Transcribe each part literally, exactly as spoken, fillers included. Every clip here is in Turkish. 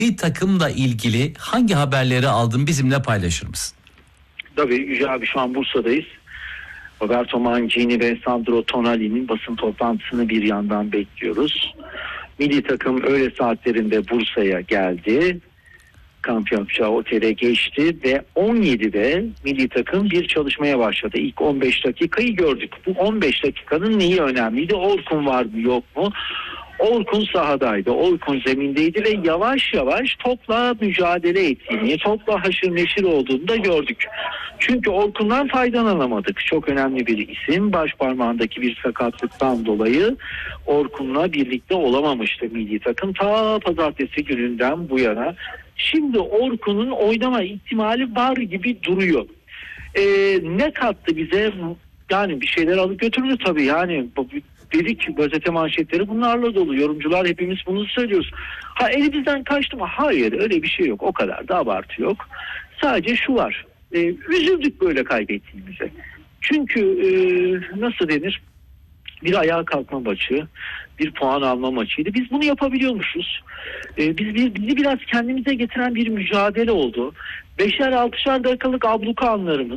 Bir takımla ilgili hangi haberleri aldın, bizimle paylaşır mısın? Tabii Yüce abi, şu an Bursa'dayız. Roberto Mancini ve Sandro Tonali'nin basın toplantısını bir yandan bekliyoruz. Milli takım öğle saatlerinde Bursa'ya geldi. Kamp yapacağı otele geçti ve on yedide milli takım bir çalışmaya başladı. İlk on beş dakikayı gördük. Bu on beş dakikanın neyi önemliydi? Orkun var mı yok mu? Orkun sahadaydı, Orkun zemindeydi ve yavaş yavaş topla mücadele ettiğini, topla haşır neşir olduğunu da gördük. Çünkü Orkun'dan faydalanamadık. Çok önemli bir isim. Baş parmağındaki bir sakatlıktan dolayı Orkun'la birlikte olamamıştı milli takım. Ta pazartesi gününden bu yana. Şimdi Orkun'un oynama ihtimali var gibi duruyor. Ee, ne kattı bize? Yani bir şeyler alıp götürdü tabii. Yani dedik, gazete manşetleri bunlarla dolu. Yorumcular hepimiz bunu söylüyoruz. Ha, elimizden kaçtı mı? Hayır, öyle bir şey yok. O kadar da abartı yok. Sadece şu var. Ee, üzüldük böyle kaybettiğimize. Çünkü e, nasıl denir? Bir ayağa kalkma maçı, bir puan alma maçıydı. Biz bunu yapabiliyormuşuz. Ee, biz, biz bizi biraz kendimize getiren bir mücadele oldu. Beşer altışar dakikalık abluka anlarımız,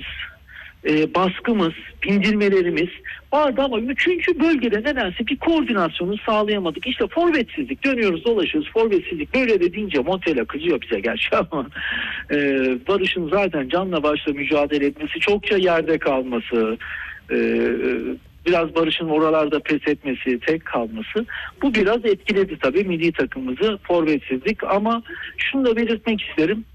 e, baskımız, bindirmelerimiz vardı ama üçüncü bölgede nedense bir koordinasyonu sağlayamadık. İşte forvetsizlik, dönüyoruz dolaşıyoruz, forvetsizlik böyle de deyince Montella kızıyor bize gerçi ama e, Barış'ın zaten canla başla mücadele etmesi, çokça yerde kalması, e, biraz Barış'ın oralarda pes etmesi, tek kalması, bu biraz etkiledi tabii milli takımımızı, forvetsizlik. Ama şunu da belirtmek isterim.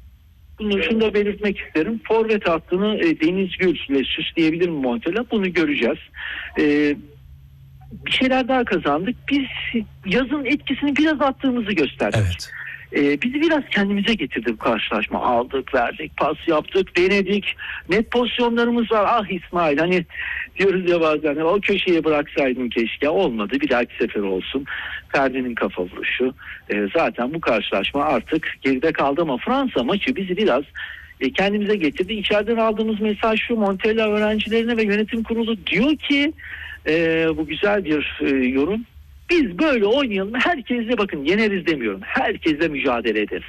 Bunu şunu da belirtmek isterim. Forvet hattını e, Deniz Gül'le süsleyebilir mi Montella? Bunu göreceğiz. E, bir şeyler daha kazandık. Biz yazın etkisini biraz attığımızı gösterdik. Evet. Ee, bizi biraz kendimize getirdi bu karşılaşma. Aldık, verdik, pas yaptık, denedik. Net pozisyonlarımız var. Ah İsmail, hani diyoruz ya bazen, o köşeye bıraksaydım keşke. Olmadı, bir dahaki sefer olsun. Ferdi'nin kafa vuruşu. Ee, zaten bu karşılaşma artık geride kaldı ama Fransa maçı bizi biraz e, kendimize getirdi. İçeriden aldığımız mesaj şu: Montella öğrencilerine ve yönetim kurulu diyor ki, e, bu güzel bir e, yorum. Biz böyle oynayalım. Herkesle, bakın yeneriz demiyorum, herkesle mücadele ederiz.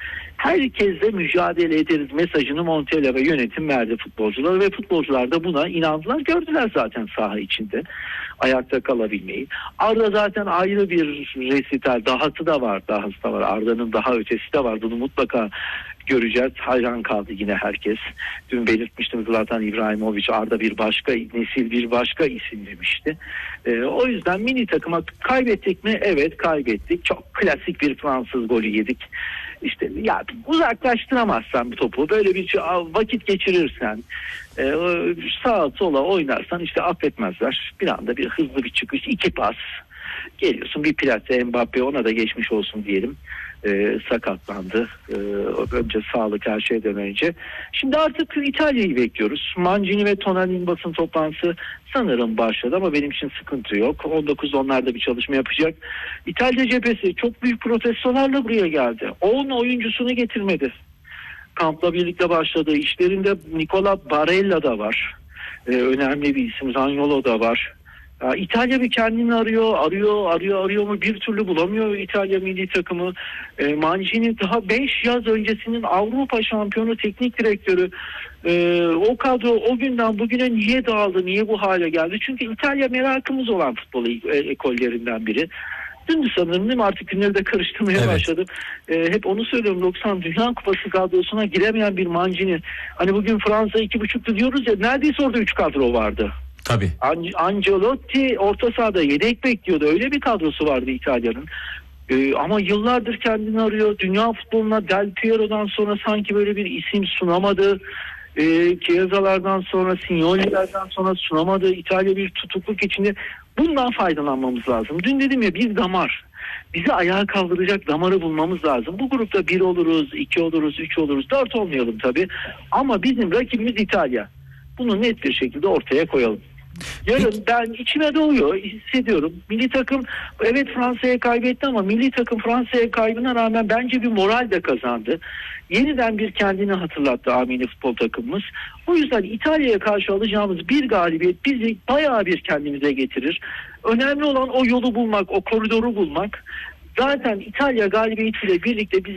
Herkesle mücadele ederiz mesajını Montella ve yönetim verdi futbolculara ve futbolcular da buna inandılar. Gördüler zaten saha içinde ayakta kalabilmeyi. Arda zaten ayrı bir resital, dahası da var, dahası da var. Arda'nın daha ötesi de var. Bunu mutlaka göreceğiz. Hayran kaldı yine herkes. Dün belirtmiştim zaten, İbrahimovic, Arda bir başka nesil, bir başka isim demişti. Ee, o yüzden milli takıma kaybettik mi? Evet, kaybettik. Çok klasik bir Fransız golü yedik. İşte ya, uzaklaştıramazsan bu topu, böyle bir vakit geçirirsen, e, sağa sola oynarsan işte affetmezler. Bir anda bir hızlı bir çıkış, iki pas geliyorsun, bir plase Mbappe, ona da geçmiş olsun diyelim. E, sakatlandı. E, önce sağlık, her şeyden önce. Şimdi artık İtalya'yı bekliyoruz. Mancini ve Tonali'nin basın toplantısı sanırım başladı ama benim için sıkıntı yok. on dokuzda onlar da bir çalışma yapacak. İtalya cephesi çok büyük protestolarla buraya geldi. on oyuncusunu getirmedi. Kampla birlikte başladı. İşlerinde Nicola Barella da var. E, önemli bir isim. Zaniolo da var. Ya, İtalya bir kendini arıyor, arıyor, arıyor, arıyor mu bir türlü bulamıyor İtalya milli takımı. E, Mancini daha beş yaz öncesinin Avrupa şampiyonu teknik direktörü. E, o kadro o günden bugüne niye dağıldı, niye bu hale geldi? Çünkü İtalya merakımız olan futbol e- ekollerinden biri. Dün sanırım değil mi, artık günleri de karıştırmaya evet. başladım. Ee, hep onu söylüyorum, doksan Dünya Kupası kadrosuna giremeyen bir Mancini. Hani bugün Fransa iki buçuktu diyoruz ya, neredeyse orada üç kadro vardı. Tabii. An- Ancelotti orta sahada yedek bekliyordu. Öyle bir kadrosu vardı İtalya'nın. Ee, ama yıllardır kendini arıyor. Dünya futboluna Del Piero'dan sonra sanki böyle bir isim sunamadı. Ee, Chiesa'lardan sonra, Signoli'lerden sonra sunamadı. İtalya bir tutukluk içinde. Bundan faydalanmamız lazım. Dün dedim ya, bir damar. Bizi ayağa kaldıracak damarı bulmamız lazım. Bu grupta bir oluruz, iki oluruz, üç oluruz, dört olmayalım tabii. Ama bizim rakibimiz İtalya. Bunu net bir şekilde ortaya koyalım. Yarın ben içime doğuyor, hissediyorum. Milli takım evet Fransa'ya kaybetti ama milli takım Fransa'ya kaybına rağmen bence bir moral de kazandı. Yeniden bir kendini hatırlattı Amini futbol takımımız. O yüzden İtalya'ya karşı alacağımız bir galibiyet bizi bayağı bir kendimize getirir. Önemli olan o yolu bulmak, o koridoru bulmak. Zaten İtalya galibiyetiyle birlikte biz